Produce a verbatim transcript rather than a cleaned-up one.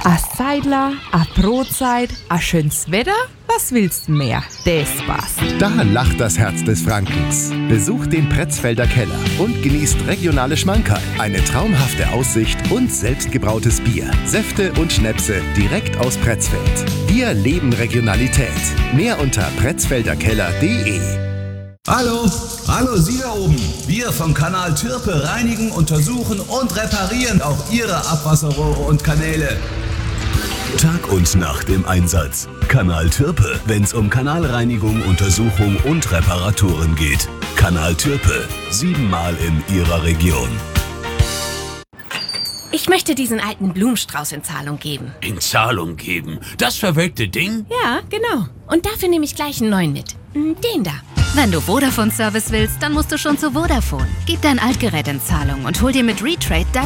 A Seidler, a Brotzeit, a schönes Wetter, was willst du mehr? Das passt. Da lacht das Herz des Frankens. Besucht den Pretzfelder Keller und genießt regionale Schmankerl, eine traumhafte Aussicht und selbstgebrautes Bier, Säfte und Schnäpse direkt aus Pretzfeld. Wir leben Regionalität. Mehr unter pretzfelderkeller punkt de. Hallo, hallo Sie da oben. Wir vom Kanal Türpe reinigen, untersuchen und reparieren auch Ihre Abwasserrohre und Kanäle. Tag und Nacht im Einsatz. Kanal Türpe, wenn's um Kanalreinigung, Untersuchung und Reparaturen geht. Kanal Türpe, siebenmal in Ihrer Region. Ich möchte diesen alten Blumenstrauß in Zahlung geben. In Zahlung geben? Das verwelkte Ding? Ja, genau. Und dafür nehme ich gleich einen neuen mit. Den da. Wenn du Vodafone-Service willst, dann musst du schon zu Vodafone. Gib dein Altgerät in Zahlung und hol dir mit Retrade dein